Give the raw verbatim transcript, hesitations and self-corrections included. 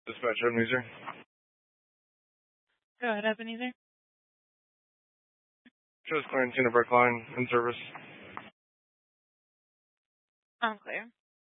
Dispatch Ebenezer. Go ahead, Ebenezer. Shows Clarence Center Brookline in service. I'm clear.